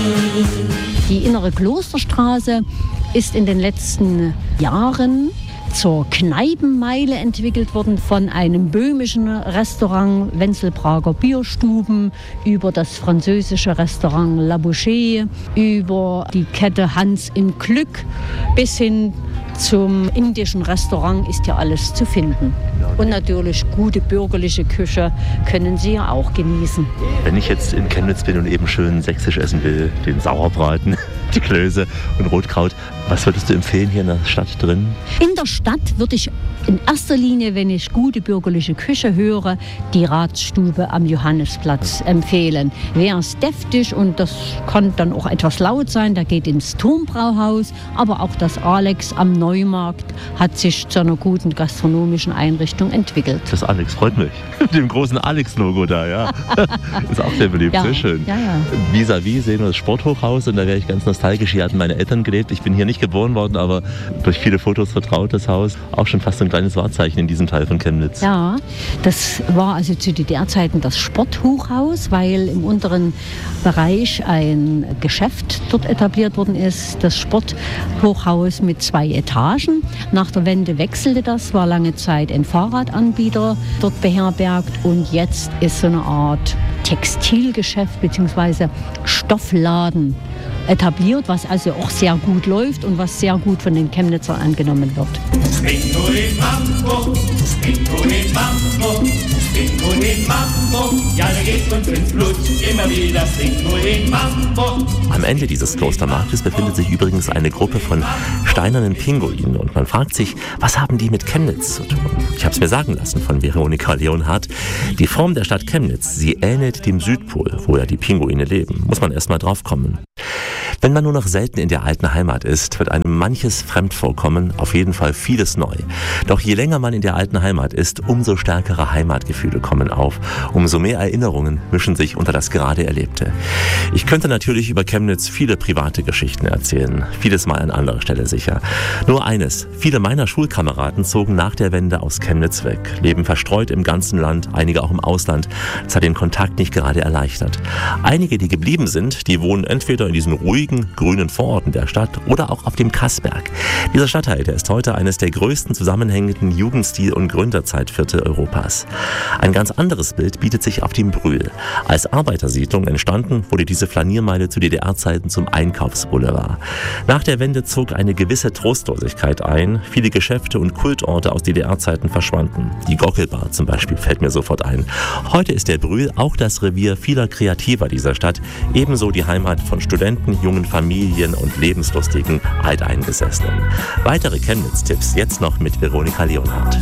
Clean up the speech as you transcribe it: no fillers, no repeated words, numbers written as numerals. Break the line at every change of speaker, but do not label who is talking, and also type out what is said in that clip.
Die innere Klosterstraße ist in den letzten Jahren zur Kneipenmeile entwickelt worden, von einem böhmischen Restaurant Wenzelbrager Bierstuben über das französische Restaurant La Bouchée, über die Kette Hans im Glück bis hin zum indischen Restaurant ist ja alles zu finden. Und natürlich gute bürgerliche Küche können Sie ja auch genießen.
Wenn ich jetzt in Chemnitz bin und eben schön sächsisch essen will, den Sauerbraten, die Klöße und Rotkraut, was würdest du empfehlen hier in der Stadt drin?
In der Stadt würde ich in erster Linie, wenn ich gute bürgerliche Küche höre, die Ratsstube am Johannisplatz empfehlen. Wer ist deftig und das kann dann auch etwas laut sein, der geht ins Turmbrauhaus, aber auch das Alex am Neumarkt hat sich zu einer guten gastronomischen Einrichtung entwickelt.
Das Alex freut mich. Mit dem großen Alex-Logo da, ja. Ist auch sehr beliebt,
ja,
sehr schön.
Ja, ja.
Vis-à-vis sehen wir das Sporthochhaus und da wäre ich ganz nostalgisch. Hier hatten meine Eltern gelebt. Ich bin hier nicht geboren worden, aber durch viele Fotos vertraut das Haus. Auch schon fast ein kleines Wahrzeichen in diesem Teil von Chemnitz.
Ja, das war also zu DDR-Zeiten das Sporthochhaus, weil im unteren Bereich ein Geschäft dort etabliert worden ist. Das Sporthochhaus mit 2 Etagen. Nach der Wende wechselte das, war lange Zeit ein Fahrradanbieter dort beherbergt und jetzt ist so eine Art Textilgeschäft bzw. Stoffladen etabliert, was also auch sehr gut läuft und was sehr gut von den Chemnitzern angenommen wird.
Am Ende dieses Klostermarktes befindet sich übrigens eine Gruppe von steinernen Pinguinen und man fragt sich, was haben die mit Chemnitz zu tun? Ich habe es mir sagen lassen von Veronika Leonhardt. Die Form der Stadt Chemnitz, sie ähnelt dem Südpol, wo ja die Pinguine leben. Muss man erst mal drauf kommen. Wenn man nur noch selten in der alten Heimat ist, wird einem manches fremd vorkommen, auf jeden Fall vieles neu. Doch je länger man in der alten Heimat ist, umso stärkere Heimatgefühle kommen auf, umso mehr Erinnerungen mischen sich unter das gerade Erlebte. Ich könnte natürlich über Chemnitz viele private Geschichten erzählen, vieles mal an anderer Stelle sicher. Nur eines, viele meiner Schulkameraden zogen nach der Wende aus Chemnitz weg, leben verstreut im ganzen Land, einige auch im Ausland. Das hat den Kontakt nicht gerade erleichtert. Einige, die geblieben sind, die wohnen entweder in diesen ruhigen, grünen Vororten der Stadt oder auch auf dem Kassberg. Dieser Stadtteil, der ist heute eines der größten zusammenhängenden Jugendstil- und Gründerzeitviertel Europas. Ein ganz anderes Bild bietet sich auf dem Brühl. Als Arbeitersiedlung entstanden, wurde diese Flaniermeile zu DDR-Zeiten zum Einkaufsboulevard. Nach der Wende zog eine gewisse Trostlosigkeit ein. Viele Geschäfte und Kultorte aus DDR-Zeiten verschwanden. Die Gockelbar zum Beispiel fällt mir sofort ein. Heute ist der Brühl auch das Revier vieler Kreativer dieser Stadt, ebenso die Heimat von Studenten, jungen Familien und lebenslustigen Alteingesessenen. Weitere Chemnitz-Tipps jetzt noch mit Veronika Leonhardt.